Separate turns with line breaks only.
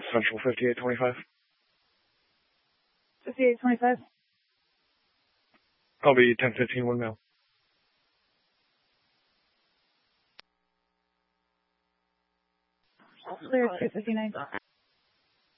Central 5825.
5825.
I'll be 1015 1 mil.
Clear 259.